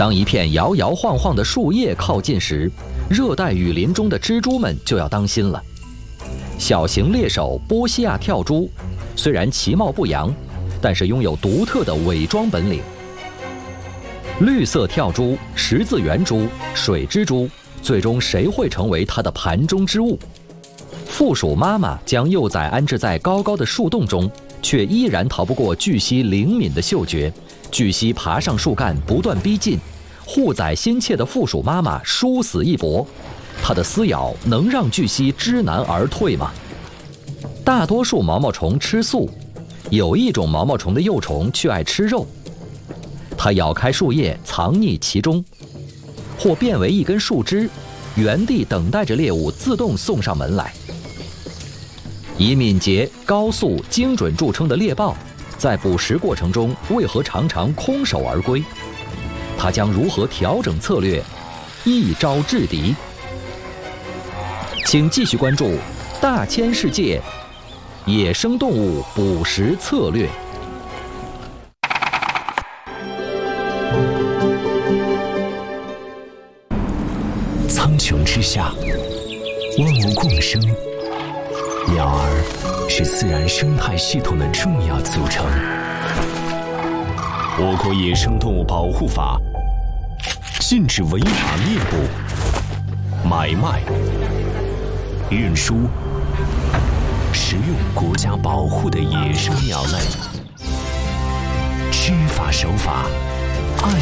当一片摇摇晃晃的树叶靠近时，热带雨林中的蜘蛛们就要当心了。小型猎手波西亚跳蛛虽然其貌不扬，但是拥有独特的伪装本领。绿色跳蛛、十字圆蛛、水蜘蛛，最终谁会成为它的盘中之物？负鼠妈妈将幼崽安置在高高的树洞中，却依然逃不过巨蜥灵敏的嗅觉。巨蜥爬上树干，不断逼近，护崽心切的负鼠妈妈殊死一搏。它的撕咬能让巨蜥知难而退吗？大多数毛毛虫吃素，有一种毛毛虫的幼虫却爱吃肉。它咬开树叶，藏匿其中，或变为一根树枝，原地等待着猎物自动送上门来。以敏捷、高速、精准著称的猎豹，在捕食过程中为何常常空手而归？它将如何调整策略，一招制敌？请继续关注《大千世界》野生动物捕食策略。 苍穹之下，万物共生，鸟儿是自然生态系统的重要组成。我国野生动物保护法禁止违法猎捕、买卖、运输、食用国家保护的野生鸟类，知法守法，